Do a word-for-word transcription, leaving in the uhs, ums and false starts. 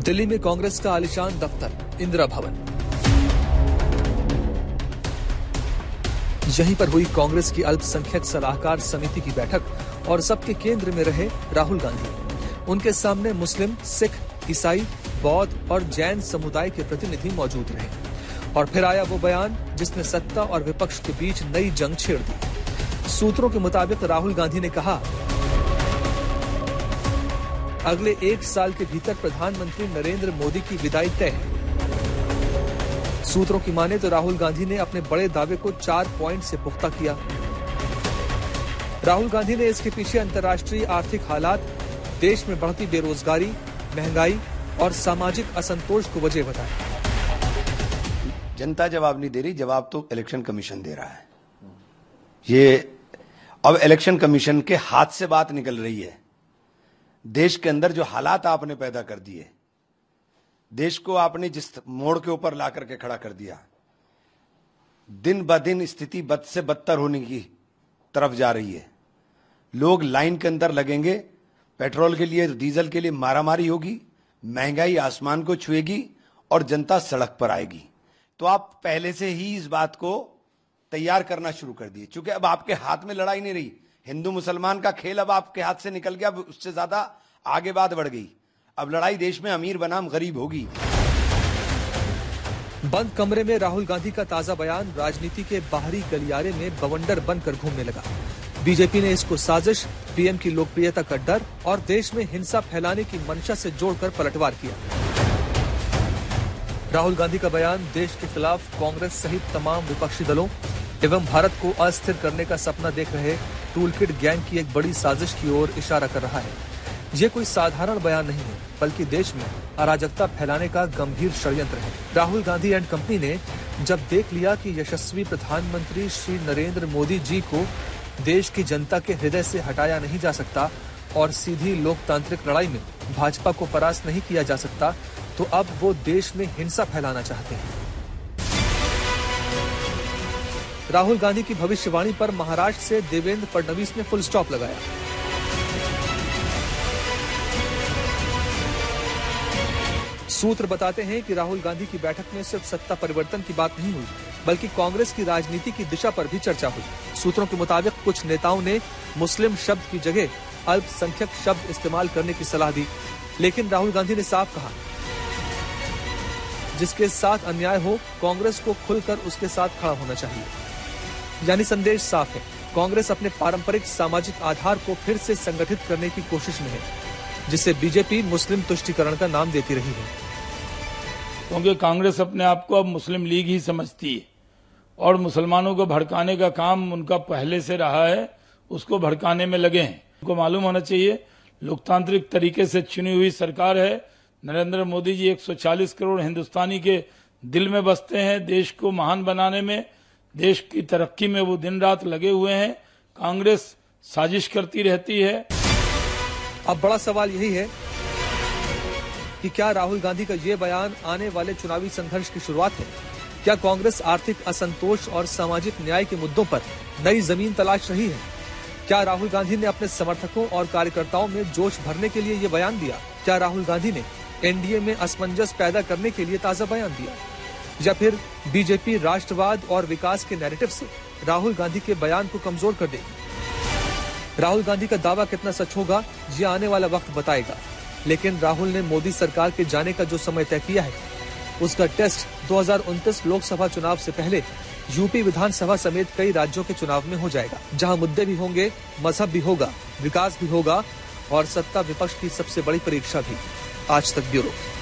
दिल्ली में कांग्रेस का आलीशान दफ्तर इंदिरा भवन। यहीं पर हुई कांग्रेस की अल्पसंख्यक सलाहकार समिति की बैठक और सबके केंद्र में रहे राहुल गांधी। उनके सामने मुस्लिम, सिख, ईसाई, बौद्ध और जैन समुदाय के प्रतिनिधि मौजूद रहे। और फिर आया वो बयान जिसने सत्ता और विपक्ष के बीच नई जंग छेड़ दी। सूत्रों के मुताबिक राहुल गांधी ने कहा, अगले एक साल के भीतर प्रधानमंत्री नरेंद्र मोदी की विदाई तय है। सूत्रों की माने तो राहुल गांधी ने अपने बड़े दावे को चार पॉइंट से पुख्ता किया। राहुल गांधी ने इसके पीछे अंतर्राष्ट्रीय आर्थिक हालात, देश में बढ़ती बेरोजगारी, महंगाई और सामाजिक असंतोष को वजह बताया। जनता जवाब नहीं दे रही, जवाब तो इलेक्शन कमीशन दे रहा है। ये अब इलेक्शन कमीशन के हाथ से बात निकल रही है। देश के अंदर जो हालात आपने पैदा कर दिए, देश को आपने जिस मोड़ के ऊपर ला करके खड़ा कर दिया, दिन ब दिन स्थिति बद से बदतर होने की तरफ जा रही है। लोग लाइन के अंदर लगेंगे, पेट्रोल के लिए, डीजल के लिए मारामारी होगी, महंगाई आसमान को छुएगी और जनता सड़क पर आएगी। तो आप पहले से ही इस बात को तैयार करना शुरू कर दिए, क्योंकि अब आपके हाथ में लड़ाई नहीं रही। हिंदू मुसलमान का खेल अब आपके हाथ से निकल गया, अब उससे ज्यादा आगे बात बढ़ गई। अब लड़ाई देश में अमीर बनाम गरीब होगी। बंद कमरे में राहुल गांधी का ताजा बयान राजनीति के बाहरी गलियारे में बवंडर बनकर घूमने लगा। बीजेपी ने इसको साजिश, पीएम की लोकप्रियता का डर और देश में हिंसा फैलाने की मंशा से जोड़कर पलटवार किया। राहुल गांधी का बयान देश के खिलाफ कांग्रेस सहित तमाम विपक्षी दलों एवं भारत को अस्थिर करने का सपना देख रहे टूलकिट गैंग की एक बड़ी साजिश की ओर इशारा कर रहा है। ये कोई साधारण बयान नहीं है, बल्कि देश में अराजकता फैलाने का गंभीर षड्यंत्र है। राहुल गांधी एंड कंपनी ने जब देख लिया कि यशस्वी प्रधानमंत्री श्री नरेंद्र मोदी जी को देश की जनता के हृदय से हटाया नहीं जा सकता और सीधी लोकतांत्रिक लड़ाई में भाजपा को परास्त नहीं किया जा सकता, तो अब वो देश में हिंसा फैलाना चाहते हैं। राहुल गांधी की भविष्यवाणी पर महाराष्ट्र से देवेंद्र फडणवीस ने फुल स्टॉप लगाया। सूत्र बताते हैं कि राहुल गांधी की बैठक में सिर्फ सत्ता परिवर्तन की बात नहीं हुई, बल्कि कांग्रेस की राजनीति की दिशा पर भी चर्चा हुई। सूत्रों के मुताबिक कुछ नेताओं ने मुस्लिम शब्द की जगह अल्पसंख्यक शब्द इस्तेमाल करने की सलाह दी, लेकिन राहुल गांधी ने साफ कहा, जिसके साथ अन्याय हो, कांग्रेस को खुलकर उसके साथ खड़ा होना चाहिए। यानी संदेश साफ है, कांग्रेस अपने पारंपरिक सामाजिक आधार को फिर से संगठित करने की कोशिश में है, जिसे बीजेपी मुस्लिम तुष्टीकरण का नाम देती रही है। क्योंकि कांग्रेस अपने आप को अब मुस्लिम लीग ही समझती है और मुसलमानों को भड़काने का काम उनका पहले से रहा है, उसको भड़काने में लगे हैं। उनको मालूम होना चाहिए, लोकतांत्रिक तरीके से चुनी हुई सरकार है। नरेंद्र मोदी जी एक सौ चालीस करोड़ हिंदुस्तानी के दिल में बसते हैं। देश को महान बनाने में, देश की तरक्की में वो दिन रात लगे हुए हैं। कांग्रेस साजिश करती रहती है। अब बड़ा सवाल यही है कि क्या राहुल गांधी का ये बयान आने वाले चुनावी संघर्ष की शुरुआत है? क्या कांग्रेस आर्थिक असंतोष और सामाजिक न्याय के मुद्दों पर नई जमीन तलाश रही है? क्या राहुल गांधी ने अपने समर्थकों और कार्यकर्ताओं में जोश भरने के लिए ये बयान दिया? क्या राहुल गांधी ने एनडीए में असमंजस पैदा करने के लिए ताजा बयान दिया? या फिर बीजेपी राष्ट्रवाद और विकास के नैरेटिव से राहुल गांधी के बयान को कमजोर कर देगी? राहुल गांधी का दावा कितना सच होगा, ये आने वाला वक्त बताएगा। लेकिन राहुल ने मोदी सरकार के जाने का जो समय तय किया है, उसका टेस्ट दो हज़ार उनतीस लोकसभा चुनाव से पहले यूपी विधानसभा समेत कई राज्यों के चुनाव में हो जाएगा, जहां मुद्दे भी होंगे, मजहब भी होगा, विकास भी होगा और सत्ता विपक्ष की सबसे बड़ी परीक्षा भी। आज तक ब्यूरो।